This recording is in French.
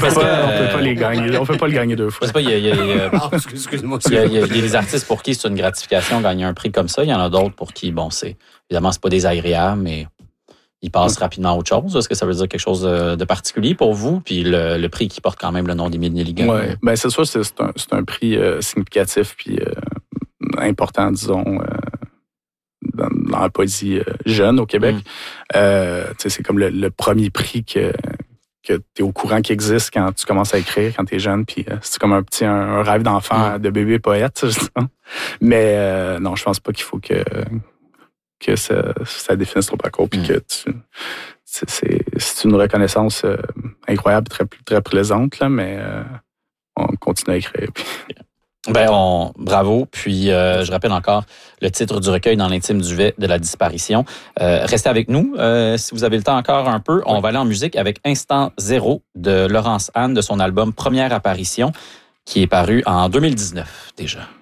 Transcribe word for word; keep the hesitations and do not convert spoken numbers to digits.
peut pas, que, on peut pas les gagner. On peut pas le gagner deux fois. Je sais pas, il y a, il y a, il y a, Ah, excuse-moi. il y a, il y a des artistes pour qui c'est une gratification gagner un prix comme ça. Il y en a d'autres pour qui, bon, c'est évidemment, c'est pas désagréable, mais ils passent mmh. rapidement à autre chose. Est-ce que ça veut dire quelque chose de, de particulier pour vous? Puis le, le prix qui porte quand même le nom d'Émile Nelligan. Oui, ben c'est sûr, c'est, c'est, un, c'est un prix euh, significatif puis euh, important, disons, euh, dans, dans la poésie euh, jeune au Québec. Mmh. Euh, c'est comme le, le premier prix que, que tu es au courant qu'il existe quand tu commences à écrire, quand tu es jeune. Puis euh, c'est comme un petit un, un rêve d'enfant, mmh. de bébé poète. Mais euh, non, je pense pas qu'il faut que... que ça, ça définisse ton parcours, puis mmh. que tu, c'est, c'est, c'est une reconnaissance euh, incroyable, très, très plaisante, là, mais euh, on continue à écrire. Puis... Ben, on, bravo. Puis, euh, je rappelle encore le titre du recueil Dans l'intime duvet de la disparition. Euh, restez avec nous. Euh, si vous avez le temps encore un peu, on oui. va aller en musique avec Instant Zéro de Laurence Anne, de son album Première apparition, qui est paru en deux mille dix-neuf déjà.